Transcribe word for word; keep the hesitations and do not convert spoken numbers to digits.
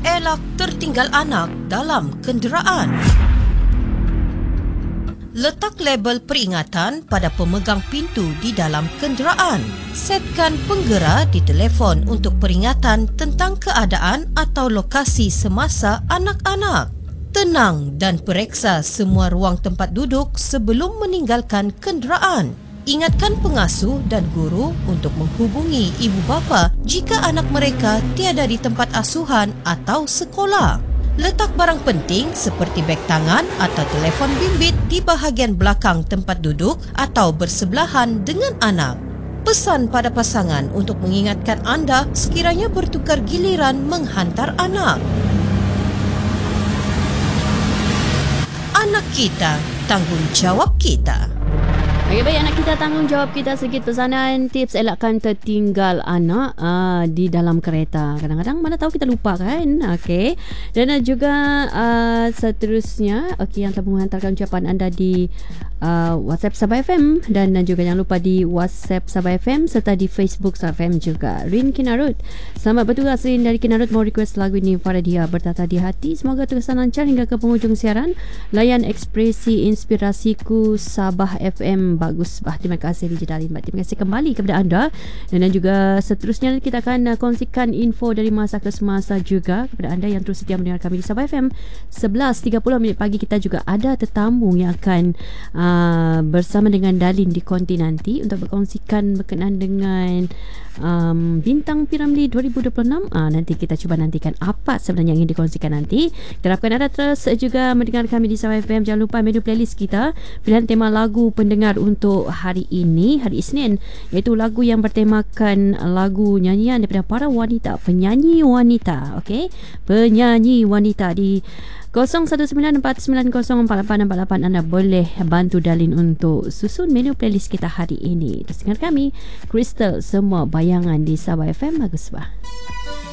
Elak tertinggal anak dalam kenderaan. Letak label peringatan pada pemegang pintu di dalam kenderaan. Setkan penggera di telefon untuk peringatan tentang keadaan atau lokasi semasa anak-anak. Tenang dan periksa semua ruang tempat duduk sebelum meninggalkan kenderaan. Ingatkan pengasuh dan guru untuk menghubungi ibu bapa jika anak mereka tiada di tempat asuhan atau sekolah. Letak barang penting seperti beg tangan atau telefon bimbit di bahagian belakang tempat duduk atau bersebelahan dengan anak. Pesan pada pasangan untuk mengingatkan anda sekiranya bertukar giliran menghantar anak. Anak kita, tanggungjawab kita. Okey, baik, anak kita, tanggungjawab kita. Sedikit pesanan tips elakkan tertinggal anak uh, di dalam kereta. Kadang-kadang mana tahu kita lupa kan. Okey. Dan uh, juga uh, seterusnya, okey, yang telah menghantarkan ucapan anda di uh, WhatsApp Sabah F M, dan uh, juga jangan lupa di WhatsApp Sabah F M serta di Facebook Sabah F M juga. Rin Kinarut, selamat bertugas. Rin dari Kinarut mau request lagu ini pada dia, Bertata di Hati. Semoga terkesan lancar hingga ke penghujung siaran. Layan ekspresi inspirasiku Sabah F M. Bagus, bah. Terima kasih Rija Dalin. Terima kasih kembali kepada anda. Dan, dan juga seterusnya kita akan uh, kongsikan info dari masa ke semasa juga kepada anda yang terus setia mendengar kami di Sabah F M. sebelas tiga puluh minit pagi kita juga ada tetamu yang akan uh, bersama dengan Dalin di konti nanti untuk berkongsikan berkenaan dengan um, Bintang Piramli dua ribu dua puluh enam. uh, Nanti kita cuba nantikan apa sebenarnya yang ingin dikongsikan nanti. Kita harapkan anda terus juga mendengar kami di Sabah F M. Jangan lupa menu playlist kita, pilihan tema lagu pendengar untuk hari ini, hari Isnin, iaitu lagu yang bertemakan lagu nyanyian daripada para wanita, penyanyi wanita. Okey, penyanyi wanita di kosong satu sembilan empat sembilan kosong empat lapan empat lapan. Anda boleh bantu Dalin untuk susun menu playlist kita hari ini. Terus dengar kami Crystal, Semua Bayangan di Sabah F M. Bagus bah.